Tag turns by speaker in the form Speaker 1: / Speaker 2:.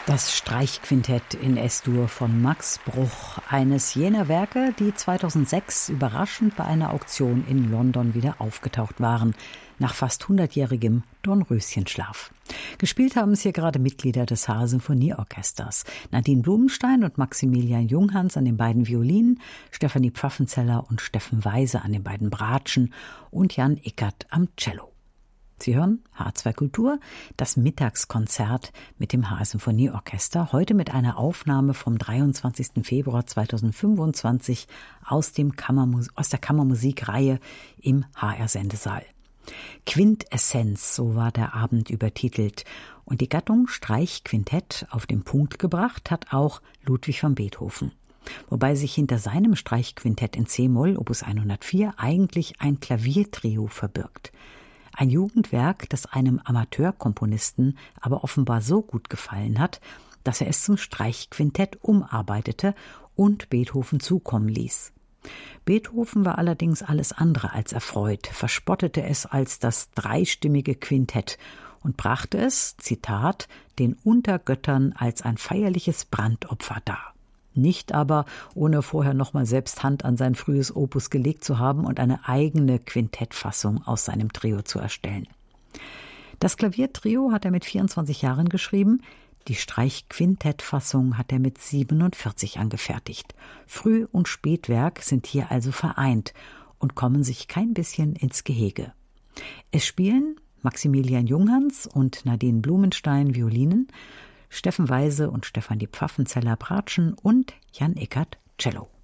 Speaker 1: Das Streichquintett in S-Dur von Max Bruch, eines jener Werke, die 2006 überraschend bei einer Auktion in London wieder aufgetaucht waren, nach fast 100-jährigem Dornröschenschlaf. Gespielt haben es hier gerade Mitglieder des HR-Symphonieorchesters. Nadine Blumenstein und Maximilian Junghans an den beiden Violinen, Stefanie Pfaffenzeller und Steffen Weise an den beiden Bratschen und Jan Eckert am Cello. Sie hören H2 Kultur, das Mittagskonzert mit dem HR-Symphonieorchester, heute mit einer Aufnahme vom 23. Februar 2025 aus der Kammermusikreihe im HR-Sendesaal. Quintessenz, so war der Abend übertitelt. Und die Gattung Streichquintett auf den Punkt gebracht hat auch Ludwig van Beethoven. Wobei sich hinter seinem Streichquintett in C-Moll, Opus 104, eigentlich ein Klaviertrio verbirgt. Ein Jugendwerk, das einem Amateurkomponisten aber offenbar so gut gefallen hat, dass er es zum Streichquintett umarbeitete und Beethoven zukommen ließ. Beethoven war allerdings alles andere als erfreut, verspottete es als das dreistimmige Quintett und brachte es, Zitat, den Untergöttern als ein feierliches Brandopfer dar. Nicht aber, ohne vorher nochmal selbst Hand an sein frühes Opus gelegt zu haben und eine eigene Quintettfassung aus seinem Trio zu erstellen. Das Klaviertrio hat er mit 24 Jahren geschrieben, die Streichquintettfassung hat er mit 47 angefertigt. Früh- und Spätwerk sind hier also vereint und kommen sich kein bisschen ins Gehege. Es spielen Maximilian Junghans und Nadine Blumenstein Violinen, Steffen Weise und Stefanie Pfaffenzeller Bratschen und Jan Eckert Cello.